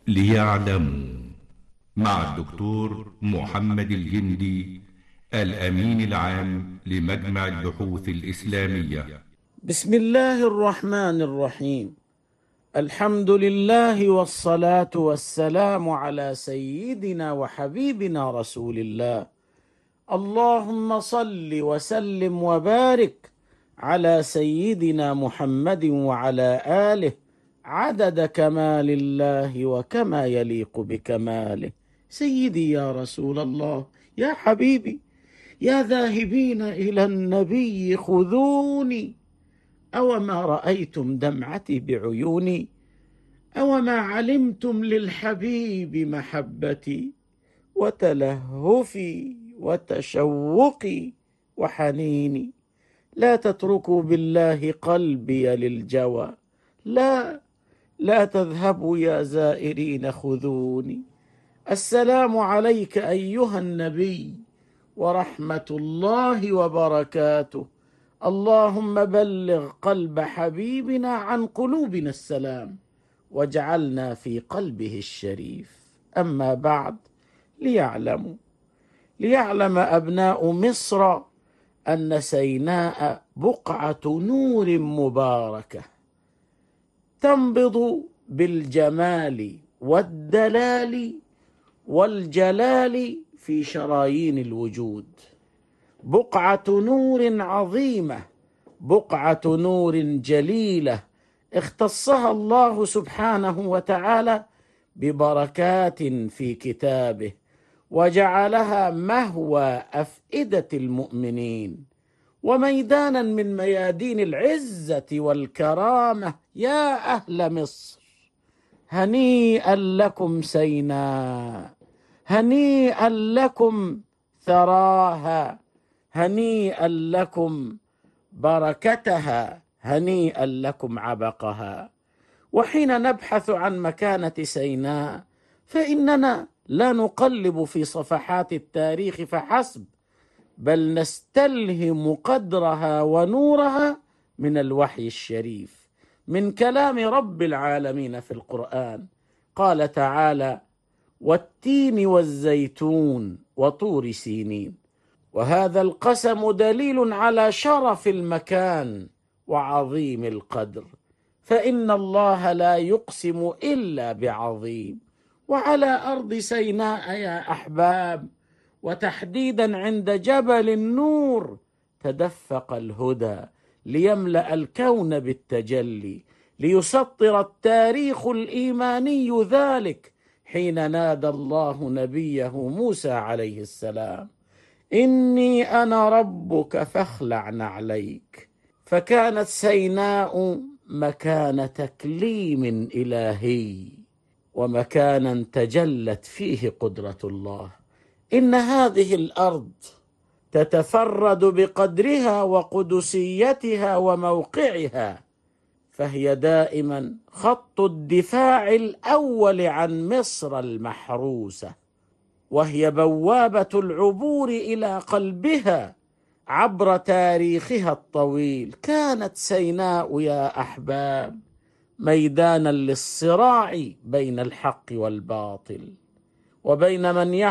ليعلموا مع الدكتور محمد الجندي الأمين العام لمجمع البحوث الإسلامية. بسم الله الرحمن الرحيم. الحمد لله والصلاة والسلام على سيدنا وحبيبنا رسول الله. اللهم صل وسلم وبارك على سيدنا محمد وعلى آله عدد كمال الله وكما يليق بكماله. سيدي يا رسول الله، يا حبيبي، يا ذاهبين إلى النبي خذوني، أوما رأيتم دمعتي بعيوني، أوما علمتم للحبيب محبتي وتلهفي وتشوقي وحنيني. لا تتركوا بالله قلبي للجوى، لا تذهبوا يا زائرين خذوني. السلام عليك أيها النبي ورحمة الله وبركاته. اللهم بلغ قلب حبيبنا عن قلوبنا السلام واجعلنا في قلبه الشريف. أما بعد، ليعلم أبناء مصر أن سيناء بقعة نور مباركة تنبض بالجمال والدلال والجلال في شرايين الوجود. بقعة نور عظيمة، بقعة نور جليلة اختصها الله سبحانه وتعالى ببركات في كتابه، وجعلها مهوى أفئدة المؤمنين وميدانا من ميادين العزة والكرامة. يا أهل مصر، هنيئا لكم سيناء، هنيئا لكم ثراها، هنيئا لكم بركتها، هنيئا لكم عبقها. وحين نبحث عن مكانة سيناء فإننا لا نقلب في صفحات التاريخ فحسب، بل نستلهم قدرها ونورها من الوحي الشريف، من كلام رب العالمين في القرآن. قال تعالى: والتين والزيتون وطور سينين. وهذا القسم دليل على شرف المكان وعظيم القدر، فإن الله لا يقسم إلا بعظيم. وعلى أرض سيناء يا أحباب، وتحديدا عند جبل النور، تدفق الهدى ليملأ الكون بالتجلي، ليسطر التاريخ الإيماني ذلك حين نادى الله نبيه موسى عليه السلام: إني أنا ربك فاخلع نعليك. فكانت سيناء مكان تكليم إلهي، ومكانا تجلت فيه قدرة الله. إن هذه الأرض تتفرد بقدرها وقدسيتها وموقعها، فهي دائما خط الدفاع الأول عن مصر المحروسة، وهي بوابة العبور إلى قلبها عبر تاريخها الطويل. كانت سيناء يا أحباب ميدانا للصراع بين الحق والباطل، وبين من